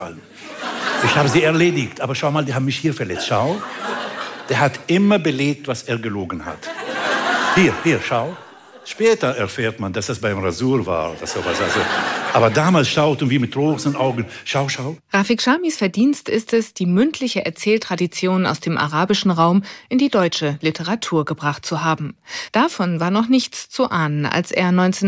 Ich habe sie erledigt, aber schau mal, die haben mich hier verletzt. Schau, der hat immer belegt, was er gelogen hat. Hier, schau. Später erfährt man, dass das beim Rasur war oder sowas. Aber damals schauten wir mit großen Augen. Schau. Rafik Chamis Verdienst ist es, die mündliche Erzähltradition aus dem arabischen Raum in die deutsche Literatur gebracht zu haben. Davon war noch nichts zu ahnen, als er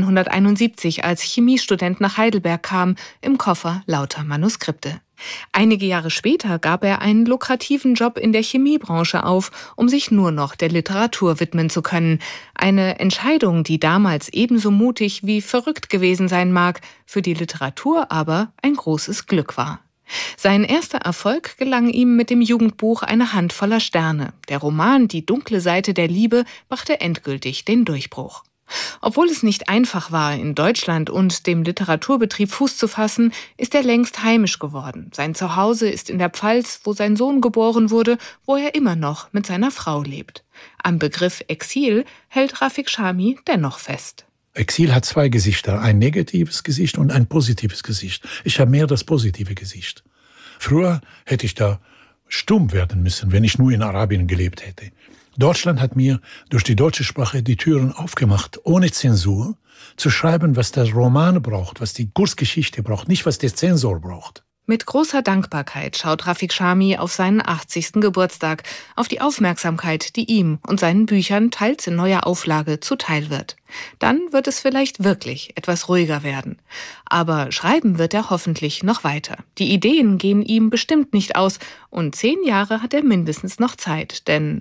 1971 als Chemiestudent nach Heidelberg kam, im Koffer lauter Manuskripte. Einige Jahre später gab er einen lukrativen Job in der Chemiebranche auf, um sich nur noch der Literatur widmen zu können. Eine Entscheidung, die damals ebenso mutig wie verrückt gewesen sein mag, für die Literatur aber ein großes Glück war. Sein erster Erfolg gelang ihm mit dem Jugendbuch Eine Hand voller Sterne. Der Roman Die dunkle Seite der Liebe brachte endgültig den Durchbruch. Obwohl es nicht einfach war, in Deutschland und dem Literaturbetrieb Fuß zu fassen, ist er längst heimisch geworden. Sein Zuhause ist in der Pfalz, wo sein Sohn geboren wurde, wo er immer noch mit seiner Frau lebt. Am Begriff Exil hält Rafik Chami dennoch fest. Exil hat zwei Gesichter, ein negatives Gesicht und ein positives Gesicht. Ich habe mehr das positive Gesicht. Früher hätte ich da stumm werden müssen, wenn ich nur in Arabien gelebt hätte. Deutschland hat mir durch die deutsche Sprache die Türen aufgemacht, ohne Zensur, zu schreiben, was der Roman braucht, was die Kurzgeschichte braucht, nicht was der Zensor braucht. Mit großer Dankbarkeit schaut Rafik Chami auf seinen 80. Geburtstag, auf die Aufmerksamkeit, die ihm und seinen Büchern teils in neuer Auflage zuteil wird. Dann wird es vielleicht wirklich etwas ruhiger werden. Aber schreiben wird er hoffentlich noch weiter. Die Ideen gehen ihm bestimmt nicht aus und 10 Jahre hat er mindestens noch Zeit. Denn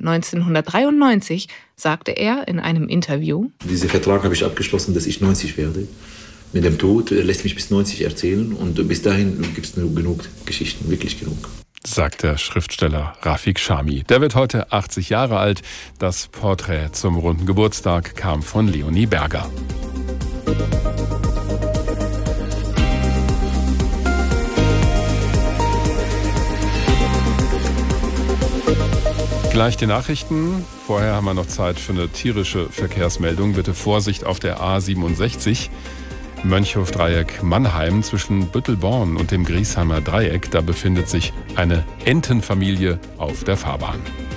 1993 sagte er in einem Interview: Diesen Vertrag habe ich abgeschlossen, dass ich 90 werde. Mit dem Tod lässt mich bis 90 erzählen und bis dahin gibt es nur genug Geschichten, wirklich genug. Sagt der Schriftsteller Rafik Chami. Der wird heute 80 Jahre alt. Das Porträt zum runden Geburtstag kam von Leonie Berger. Gleich die Nachrichten. Vorher haben wir noch Zeit für eine tierische Verkehrsmeldung. Bitte Vorsicht auf der A67. Mönchhof-Dreieck Mannheim zwischen Büttelborn und dem Griesheimer Dreieck. Da befindet sich eine Entenfamilie auf der Fahrbahn.